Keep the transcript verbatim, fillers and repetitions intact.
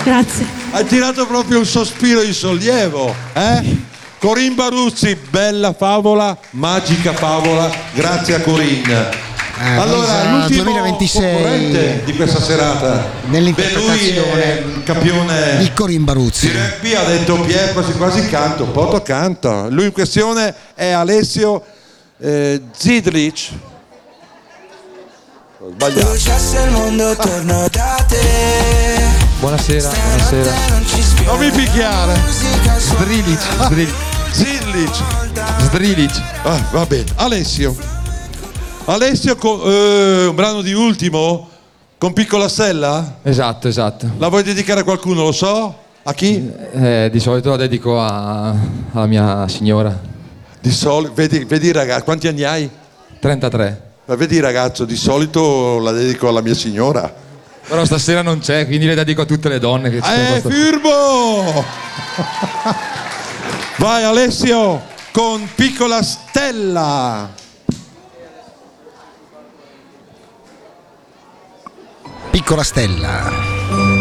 Grazie. Hai tirato proprio un sospiro di sollievo, eh? Corinne Baruzzi, bella favola, magica favola, grazie a Corinne. Eh, Allora, l'ultimo duemilaventisei concorrente di questa serata. nell'interpretazione Beh, lui è il campione di Corinne Baruzzi. di rugby, ha detto Pier quasi quasi canto, un po' canto. Lui in questione è Alessio eh, Zidlic. Sbagliato. il mondo torno da te. Buonasera, buonasera. Non mi picchiare. Zdrilic, Zdrilic, Zidlic. Zdrilic. Ah, va bene. Alessio. Alessio con eh, un brano di Ultimo con Piccola Stella? Esatto, esatto. La vuoi dedicare a qualcuno, lo so? A chi? Eh, di solito la dedico a- alla mia signora. Di solito, vedi, vedi ragazzo, quanti anni hai? trentatré. Ma vedi ragazzo, di solito la dedico alla mia signora. Però stasera non c'è, quindi le dedico a tutte le donne che ci sono. Eh, questo- firmo! Vai Alessio con Piccola Stella. Piccola Stella.